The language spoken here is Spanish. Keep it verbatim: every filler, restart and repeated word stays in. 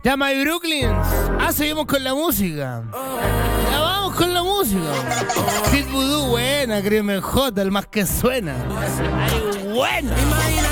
Ya, My Brooklyn. Ah, seguimos con la música. Ya vamos con la música. Kid Voodoo, buena, Crimen J, el más que suena. Ay, bueno.